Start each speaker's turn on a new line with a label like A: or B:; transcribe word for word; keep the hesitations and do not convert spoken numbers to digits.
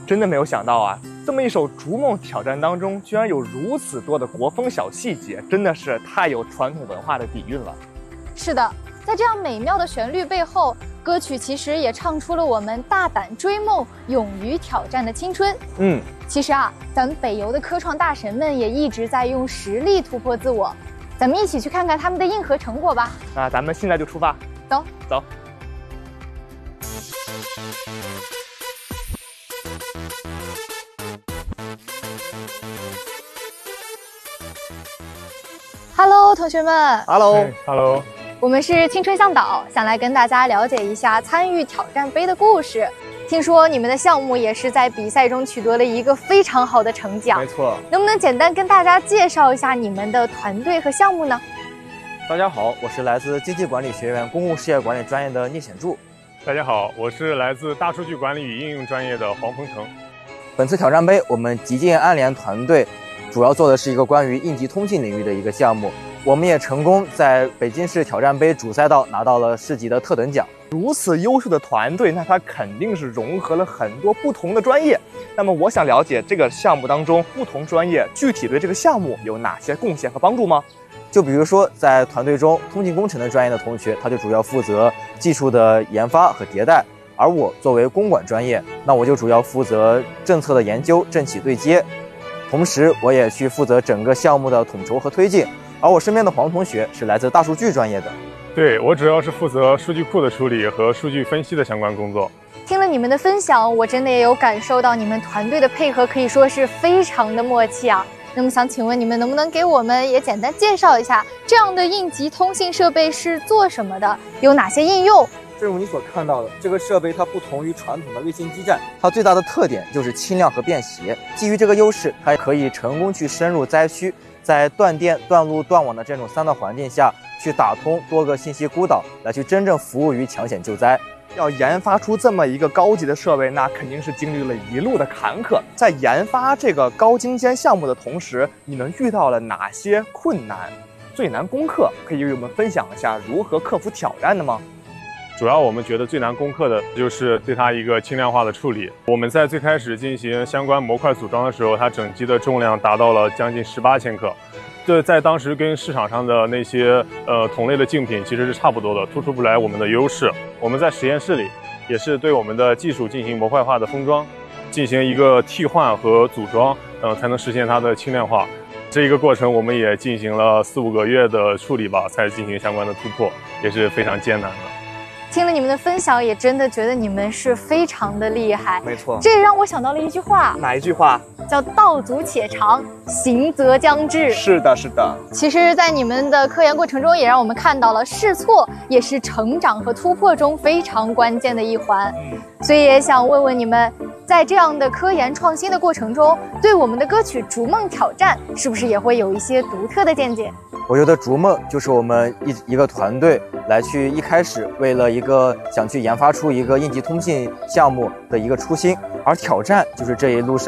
A: 真的没有想到啊，这么一首逐梦挑战当中，居然有如此多的国风小细节，真的是太有传统文化的底蕴了。
B: 是的，在这样美妙的旋律背后，歌曲其实也唱出了我们大胆追梦、勇于挑战的青春。
A: 嗯，
B: 其实啊，咱们北邮的科创大神们也一直在用实力突破自我，咱们一起去看看他们的硬核成果吧。
A: 那咱们现在就出发，
B: 走
A: 走。
B: Hello， 同学们。
A: Hello，Hello，
B: 我们是青春向导，想来跟大家了解一下参与挑战杯的故事。听说你们的项目也是在比赛中取得了一个非常好的成绩啊。
A: 没错。
B: 能不能简单跟大家介绍一下你们的团队和项目呢？
C: 大家好，我是来自经济管理学院公共事业管理专业的聂显柱。
D: 大家好，我是来自大数据管理与应用专业的黄鹏程。
C: 本次挑战杯，我们极境安联团队主要做的是一个关于应急通信领域的一个项目。我们也成功在北京市挑战杯主赛道拿到了市级的特等奖。
A: 如此优秀的团队，那它肯定是融合了很多不同的专业。那么我想了解这个项目当中不同专业具体对这个项目有哪些贡献和帮助吗？
C: 就比如说在团队中，通信工程的专业的同学，他就主要负责技术的研发和迭代，而我作为公管专业，那我就主要负责政策的研究、政企对接，同时我也去负责整个项目的统筹和推进。而我身边的黄同学是来自大数据专业的。
D: 对，我主要是负责数据库的处理和数据分析的相关工作。
B: 听了你们的分享，我真的也有感受到你们团队的配合可以说是非常的默契啊。那么想请问你们能不能给我们也简单介绍一下这样的应急通信设备是做什么的，有哪些应用？
C: 正如你所看到的，这个设备它不同于传统的卫星基站，它最大的特点就是轻量和便携。基于这个优势，它可以成功去深入灾区，在断电、断路、断网的这种三大环境下，去打通多个信息孤岛，来去真正服务于抢险救灾。
A: 要研发出这么一个高级的设备，那肯定是经历了一路的坎坷。在研发这个高精尖项目的同时，你们遇到了哪些困难、最难攻克？可以与我们分享一下如何克服挑战的吗？
D: 主要我们觉得最难攻克的就是对它一个轻量化的处理。我们在最开始进行相关模块组装的时候，它整机的重量达到了将近十八千克，这在当时跟市场上的那些呃同类的竞品其实是差不多的，突出不来我们的优势。我们在实验室里也是对我们的技术进行模块化的封装，进行一个替换和组装，呃，才能实现它的轻量化。这一个过程我们也进行了四五个月的处理吧，才进行相关的突破，也是非常艰难的。
B: 听了你们的分享，也真的觉得你们是非常的厉害。
A: 没错，
B: 这也让我想到了一句话。
A: 哪一句话？
B: 叫道阻且长，行则将至。
A: 是的，是的。
B: 其实，在你们的科研过程中，也让我们看到了试错也是成长和突破中非常关键的一环。所以也想问问你们，在这样的科研创新的过程中，对我们的歌曲《逐梦挑战》是不是也会有一些独特的见解？
C: 我觉得逐梦就是我们一一个团队来去一开始为了一个想去研发出一个应急通信项目的一个初心，而挑战就是这一路上